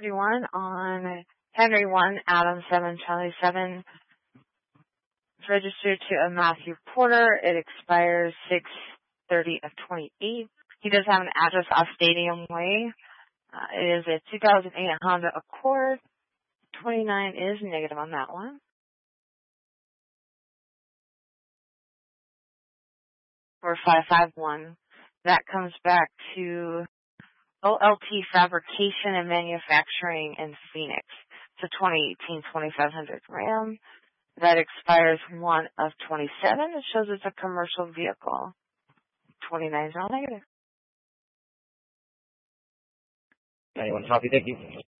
51 on Henry 1, Adam 7, Charlie 7. It's registered to a Matthew Porter. It expires 6/30 of 28. He does have an address off Stadium Way. It is a 2008 Honda Accord. 29 is negative on that one. For 551. That comes back to OLT Fabrication and Manufacturing in Phoenix. It's a 2018 2500 Ram. That expires 1 of 27. It shows it's a commercial vehicle. 29 is all negative. 91 copy, thank you.